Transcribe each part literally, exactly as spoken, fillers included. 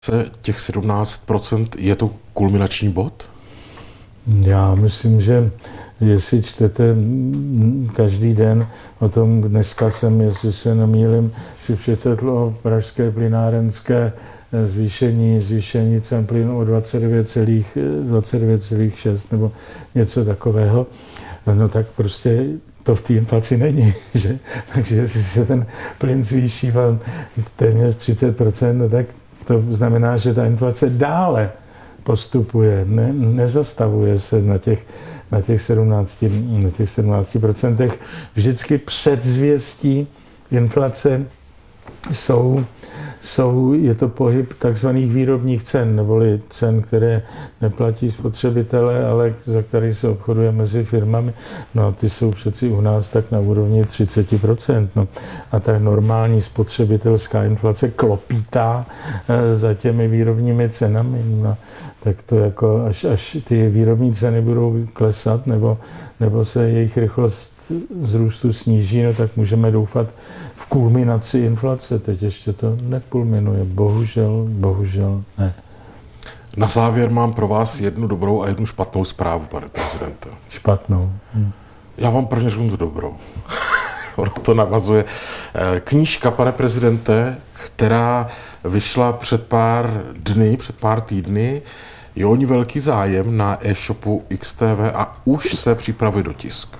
Těch sedmnáct procent je to kulminační bod? Já myslím, že jestli čtete každý den o tom, dneska jsem, jestli se nemýlím, si přečetl o pražské plynárenské zvýšení, zvýšení cen plynu o dvacet devět celá šest nebo něco takového, no tak prostě to v té inflaci není, že? Takže jestli se ten plyn zvýší vám téměř třicet procent, no tak to znamená, že ta inflace dále postupuje, ne, nezastavuje se na těch, na těch sedmnácti, na těch sedmnácti procentech. Vždycky předzvěstí inflace jsou, jsou, je to pohyb takzvaných výrobních cen, neboli cen, které neplatí spotřebitele, ale za které se obchoduje mezi firmami. No a ty jsou přeci u nás tak na úrovni třicet procent. No. A ta normální spotřebitelská inflace klopítá za těmi výrobními cenami. No. Tak to jako, až, až ty výrobní ceny budou klesat, nebo, nebo se jejich rychlost vzrůstu sníží, no tak můžeme doufat v kulminaci inflace. Teď ještě to nekulminuje. Bohužel, bohužel ne. Na závěr mám pro vás jednu dobrou a jednu špatnou zprávu, pane prezidente. Špatnou. Hm. Já vám prvně řeknu tu dobrou. Ono to navazuje. Knížka, pane prezidente, která vyšla před pár dny, před pár týdny, je o ní velký zájem na e-shopu X T V a už se připravuje do tisk.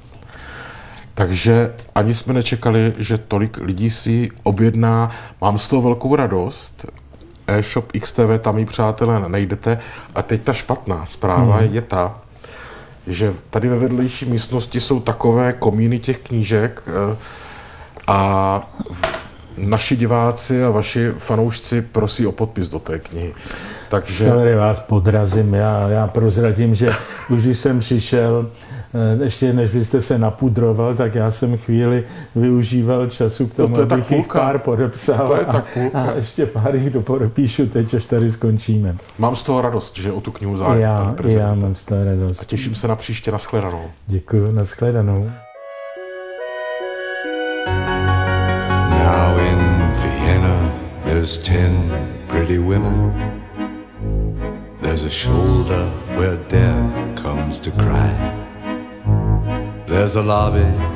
Takže ani jsme nečekali, že tolik lidí si objedná. Mám z toho velkou radost. E-shop X T V, tam ji, přátelé, nejdete. A teď ta špatná zpráva hmm. je ta, že tady ve vedlejší místnosti jsou takové komíny těch knížek a naši diváci a vaši fanoušci prosí o podpis do té knihy. Takže... Sorry, vás podrazím, já, já prozradím, že už když jsem přišel, ještě než vy jste se napudroval, tak já jsem chvíli využíval času k tomu, no to abych jich pár podepsal to je a, a ještě pár jich dopodepíšu teď, až tady skončíme. Mám z toho radost, že o tu knihu zájem, já, pane prezidente. Já mám z toho radost. A těším se na příště, na shledanou. Děkuji, na shledanou. Now in Vienna there's ten pretty women. There's a shoulder where death comes to cry. There's a lobby